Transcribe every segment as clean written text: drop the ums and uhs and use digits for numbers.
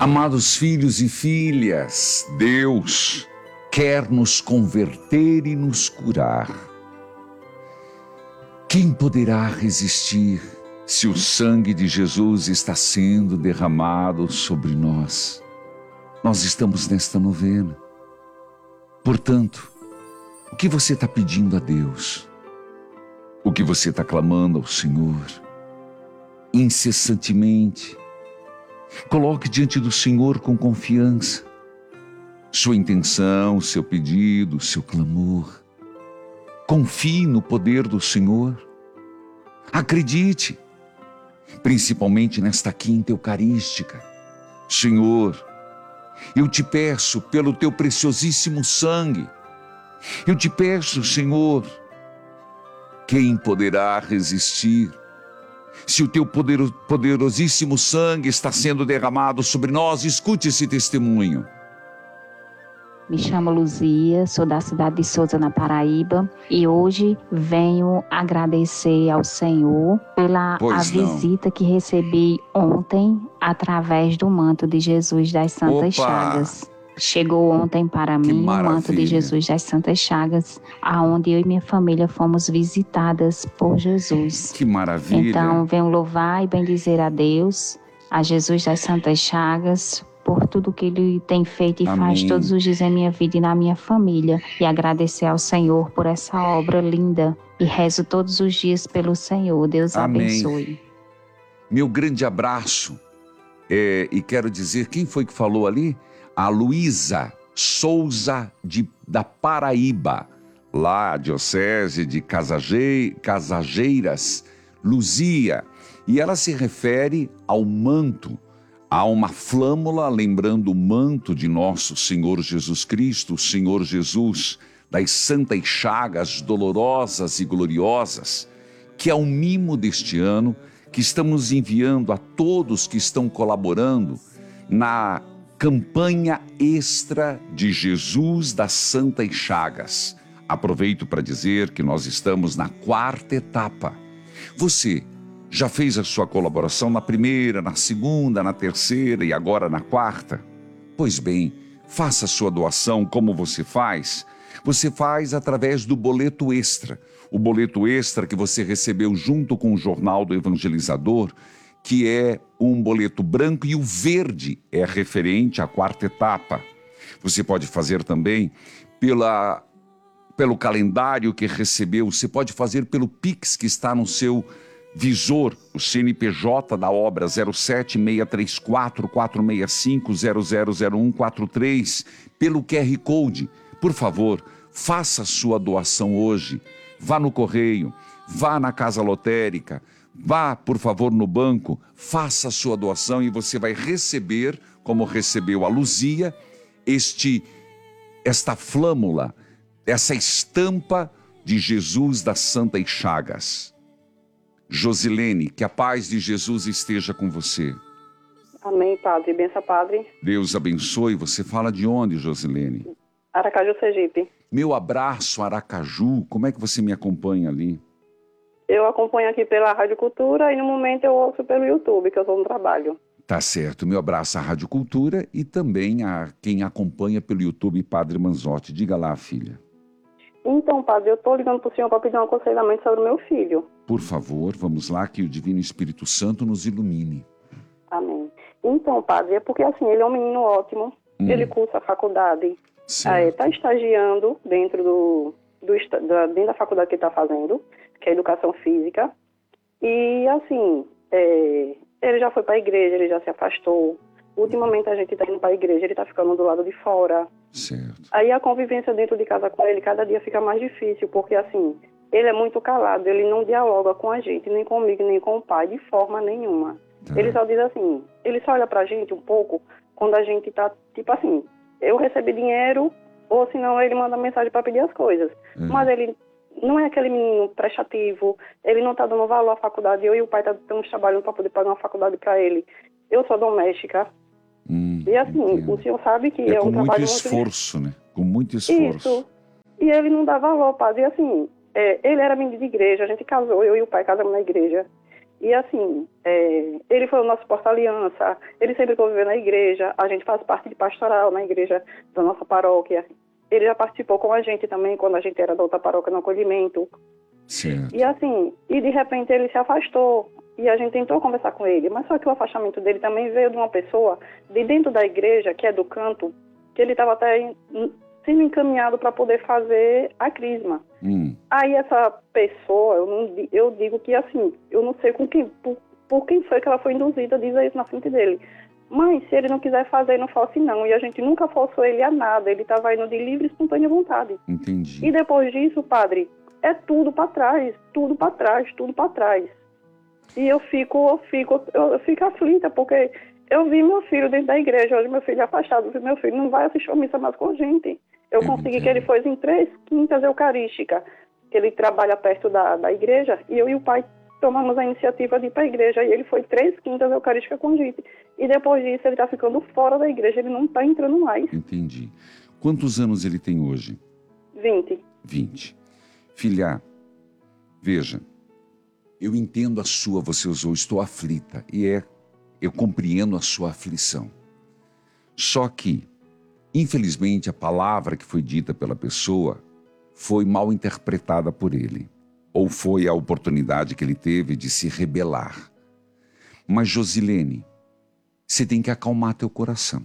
Amados filhos e filhas, Deus quer nos converter e nos curar. Quem poderá resistir se o sangue de Jesus está sendo derramado sobre nós? Nós estamos nesta novena. Portanto, o que você está pedindo a Deus? O que você está clamando ao Senhor? Incessantemente, coloque diante do Senhor com confiança sua intenção, seu pedido, seu clamor. Confie no poder do Senhor. Acredite, principalmente nesta quinta eucarística. Senhor, eu te peço pelo teu preciosíssimo sangue. Eu te peço, Senhor, quem poderá resistir se o teu poderosíssimo sangue está sendo derramado sobre nós? Escute esse testemunho. Me chamo Luzia, sou da cidade de Souza, na Paraíba, e hoje venho agradecer ao Senhor pela visita que recebi ontem através do manto de Jesus das Santas Chagas. Chegou ontem para mim o manto de Jesus das Santas Chagas, aonde eu e minha família fomos visitadas por Jesus. Que maravilha! Então, venho louvar e bendizer a Deus, a Jesus das Santas Chagas, por tudo que Ele tem feito e faz todos os dias em minha vida e na minha família. E agradecer ao Senhor por essa obra linda. E rezo todos os dias pelo Senhor. Deus abençoe. Meu grande abraço. E quero dizer, quem foi que falou ali? A Luísa Souza da Paraíba, lá a diocese de Casageiras, Luzia. E ela se refere ao manto. Há uma flâmula lembrando o manto de nosso Senhor Jesus Cristo, o Senhor Jesus, das santas chagas dolorosas e gloriosas, que é um mimo deste ano, que estamos enviando a todos que estão colaborando na campanha extra de Jesus das Santas Chagas. Aproveito para dizer que nós estamos na 4ª etapa. Você já fez a sua colaboração na 1ª, na 2ª, na 3ª e agora na 4ª? Pois bem, faça a sua doação. Como você faz? Você faz através do boleto extra. O boleto extra que você recebeu junto com o Jornal do Evangelizador, que é um boleto branco, e o verde é referente à 4ª etapa. Você pode fazer também pelo calendário que recebeu. Você pode fazer pelo Pix que está no seu visor, o CNPJ da obra 07634-465-000143, pelo QR Code. Por favor, faça a sua doação hoje. Vá no correio, vá na casa lotérica, vá, por favor, no banco, faça a sua doação e você vai receber, como recebeu a Luzia, esta flâmula, essa estampa de Jesus das Santas Chagas. Josilene, que a paz de Jesus esteja com você. Amém, Padre. Benção, Padre. Deus abençoe. Você fala de onde, Josilene? Aracaju, Sergipe. Meu abraço, Aracaju. Como é que você me acompanha ali? Eu acompanho aqui pela Rádio Cultura e no momento eu ouço pelo YouTube, que eu estou no trabalho. Tá certo. Meu abraço à Rádio Cultura e também a quem acompanha pelo YouTube, Padre Manzotti. Diga lá, filha. Então, Padre, eu estou ligando para o senhor para pedir um aconselhamento sobre o meu filho. Por favor, vamos lá, que o Divino Espírito Santo nos ilumine. Amém. Então, Padre, é porque assim, ele é um menino ótimo, ele cursa a faculdade, está estagiando dentro dentro da faculdade que ele está fazendo, que é Educação Física, e assim, ele já foi para a igreja, ele já se afastou. Ultimamente a gente está indo para a igreja, ele está ficando do lado de fora. Certo. Aí a convivência dentro de casa com ele cada dia fica mais difícil, porque assim, ele é muito calado, ele não dialoga com a gente, nem comigo, nem com o pai, de forma nenhuma. Ele só diz assim, ele só olha pra gente um pouco quando a gente tá, tipo assim, eu recebi dinheiro, ou senão ele manda mensagem para pedir as coisas. Mas ele não é aquele menino prestativo, ele não tá dando valor à faculdade, eu e o pai estamos trabalhando para poder pagar uma faculdade para ele. Eu sou doméstica. E assim, o senhor sabe que é um trabalho muito esforço, né? Com muito esforço. Isso. E ele não dá valor, Padre. E assim, ele era menino de igreja, a gente casou, eu e o pai casamos na igreja. E assim, ele foi o nosso porta-aliança, ele sempre conviveu na igreja, a gente faz parte de pastoral na igreja da nossa paróquia. Ele já participou com a gente também, quando a gente era da outra paróquia no acolhimento. Certo. E assim, de repente ele se afastou, e a gente tentou conversar com ele, mas só que o afastamento dele também veio de uma pessoa de dentro da igreja, que é do canto, que ele estava até sendo encaminhado para poder fazer a crisma. Aí essa pessoa, eu digo que assim, eu não sei por quem foi que ela foi induzida a dizer isso na frente dele. Mas se ele não quiser fazer, não fosse não. E a gente nunca forçou ele a nada, ele estava indo de livre e espontânea vontade. Entendi. E depois disso, padre, é tudo para trás, tudo para trás, tudo para trás. E eu fico aflita, porque eu vi meu filho dentro da igreja, hoje meu filho é afastado, meu filho não vai assistir a missa mais com a gente. Eu consegui que ele fosse em 3 quintas eucarísticas, que ele trabalha perto da igreja, e eu e o pai tomamos a iniciativa de ir para a igreja, e ele foi 3 quintas eucarísticas com a gente. E depois disso ele está ficando fora da igreja, ele não está entrando mais. Entendi. Quantos anos ele tem hoje? 20. 20. Filha, veja, eu entendo você usou, estou aflita, e eu compreendo a sua aflição. Só que, infelizmente, a palavra que foi dita pela pessoa foi mal interpretada por ele, ou foi a oportunidade que ele teve de se rebelar. Mas, Josilene, você tem que acalmar teu coração.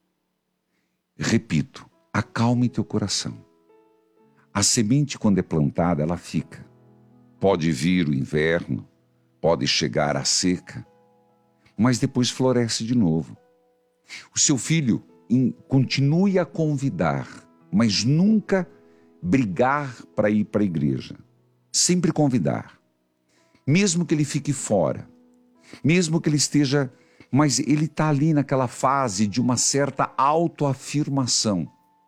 Repito, acalme teu coração. A semente, quando é plantada, ela fica. Pode vir o inverno, pode chegar a seca, mas depois floresce de novo. O seu filho continue a convidar, mas nunca brigar para ir para a igreja. Sempre convidar. Mesmo que ele fique fora, mesmo que ele esteja... Mas ele está ali naquela fase de uma certa autoafirmação.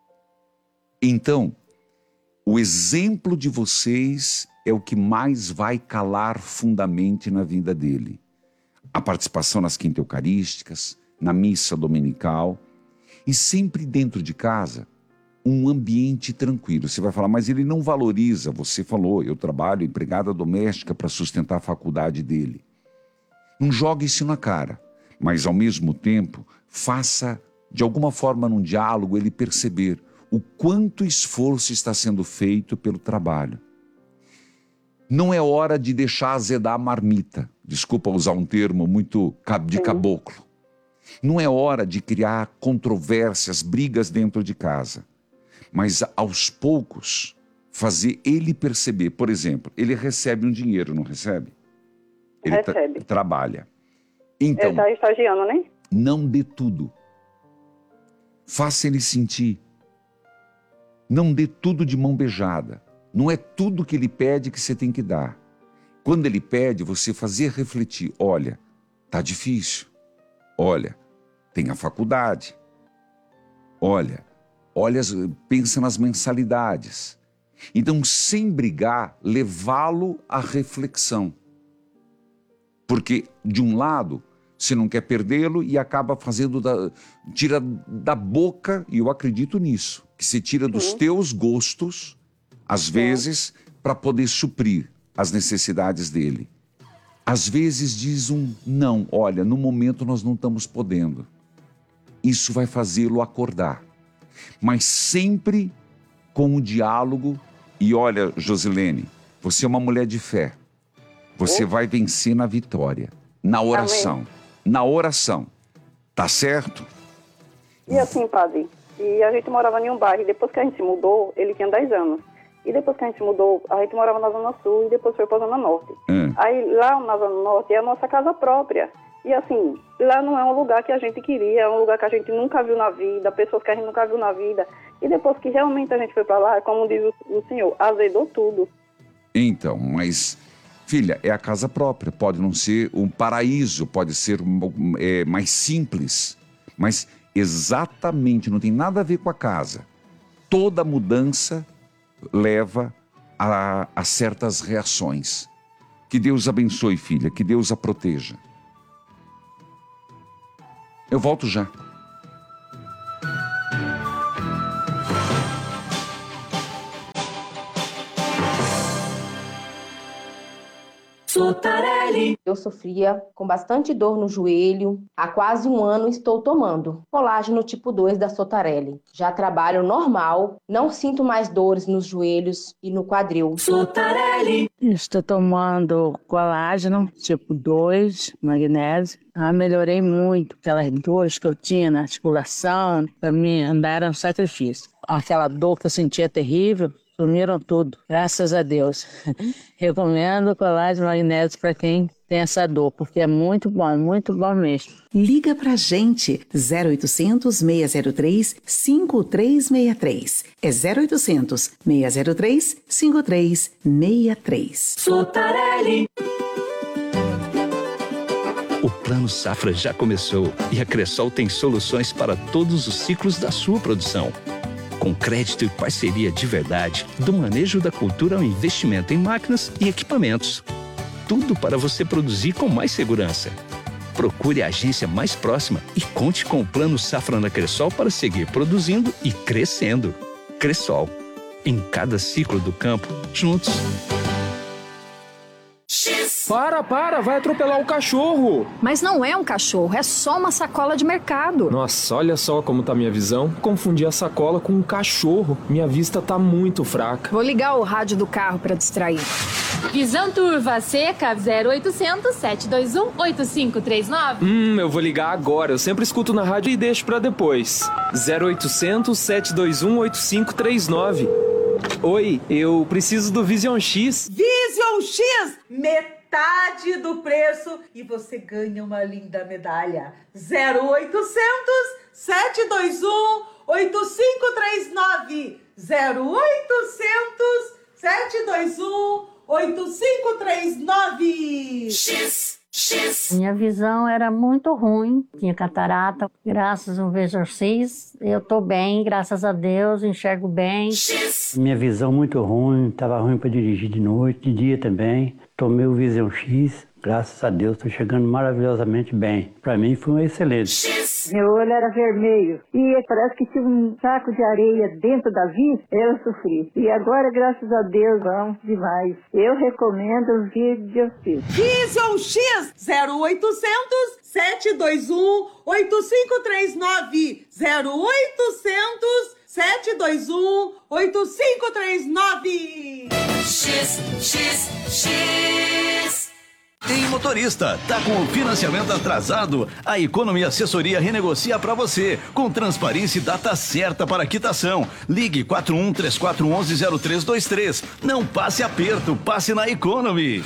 Então, o exemplo de vocês é o que mais vai calar fundamente na vida dele. A participação nas quintas eucarísticas, na missa dominical, e sempre dentro de casa, um ambiente tranquilo. Você vai falar, mas ele não valoriza. Você falou, eu trabalho empregada doméstica para sustentar a faculdade dele. Não jogue isso na cara, mas ao mesmo tempo, faça de alguma forma num diálogo ele perceber o quanto esforço está sendo feito pelo trabalho. Não é hora de deixar azedar a marmita. Desculpa usar um termo muito de caboclo. Não é hora de criar controvérsias, brigas dentro de casa. Mas aos poucos, fazer ele perceber. Por exemplo, ele recebe um dinheiro, não recebe? Ele recebe. Trabalha. Então, ele está estagiando, né? Não dê tudo. Faça ele sentir. Não dê tudo de mão beijada. Não é tudo que ele pede que você tem que dar. Quando ele pede, você fazer refletir. Olha, tá difícil. Olha, tem a faculdade. Olha, pensa nas mensalidades. Então, sem brigar, levá-lo à reflexão. Porque, de um lado, você não quer perdê-lo e acaba tira da boca, e eu acredito nisso, que você tira dos teus gostos, às vezes, para poder suprir as necessidades dele. Às vezes diz não, olha, no momento nós não estamos podendo. Isso vai fazê-lo acordar. Mas sempre com o diálogo. E olha, Josilene, você é uma mulher de fé. Você vai vencer na vitória, na oração. Amém. Na oração. Tá certo? E assim, padre, e a gente morava em um bairro, e depois que a gente se mudou, ele tinha 10 anos. E depois que a gente se mudou, a gente morava na Zona Sul e depois foi para a Zona Norte. Aí lá na Zona Norte é a nossa casa própria. E assim, lá não é um lugar que a gente queria, é um lugar que a gente nunca viu na vida, pessoas que a gente nunca viu na vida. E depois que realmente a gente foi para lá, como diz o senhor, azedou tudo. Então, mas, filha, é a casa própria. Pode não ser um paraíso, pode ser mais simples. Mas exatamente, não tem nada a ver com a casa. Toda mudança leva a certas reações. Que Deus abençoe, filha, que Deus a proteja. Eu volto já. Sotarelli. Eu sofria com bastante dor no joelho. Há quase 1 ano estou tomando colágeno tipo 2 da Sotarelli. Já trabalho normal, não sinto mais dores nos joelhos e no quadril. Sotarelli. Estou tomando colágeno tipo 2, magnésio. Melhorei muito aquelas dores que eu tinha na articulação. Para mim andar era um sacrifício. Aquela dor que eu sentia terrível, sumiram tudo, graças a Deus. Recomendo o colágeno magnésio para quem tem essa dor, porque é muito bom mesmo. Liga pra gente, 0800 603 5363. É 0800 603 5363. Sotarelli. O Plano Safra já começou e a Cressol tem soluções para todos os ciclos da sua produção. Com crédito e parceria de verdade, do manejo da cultura ao investimento em máquinas e equipamentos. Tudo para você produzir com mais segurança. Procure a agência mais próxima e conte com o Plano Safra na Cressol para seguir produzindo e crescendo. Cressol. Em cada ciclo do campo, juntos. Para, vai atropelar o cachorro. Mas não é um cachorro, é só uma sacola de mercado. Nossa, olha só como tá minha visão. Confundi a sacola com um cachorro. Minha vista tá muito fraca. Vou ligar o rádio do carro pra distrair. Visão Turva Seca 0800 721 8539. Eu vou ligar agora. Eu sempre escuto na rádio e deixo pra depois. 0800 721 8539. Oi, eu preciso do Vision X. Vision X! Metade do preço e você ganha uma linda medalha. 0800 721 8539. 0800 721 8539. X. Minha visão era muito ruim, tinha catarata. Graças ao Vision X, eu tô bem, graças a Deus, enxergo bem. Minha visão muito ruim, estava ruim para dirigir de noite, de dia também. Tomei o Vision X, graças a Deus, estou chegando maravilhosamente bem. Para mim foi um excelente. Meu olho era vermelho e parece que tinha um saco de areia dentro da vista, eu sofri. E agora, graças a Deus, vamos demais. Eu recomendo o Vision X. Vision X 0800 721 8539. 0800 721 8539. X. Ei, motorista, tá com o financiamento atrasado? A Economy Assessoria renegocia para você, com transparência e data certa para quitação. Ligue 4134110323. Não passe aperto, passe na Economy.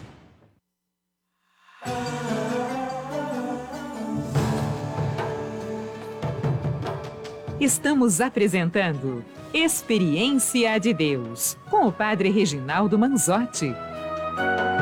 Estamos apresentando Experiência de Deus, com o Padre Reginaldo Manzotti.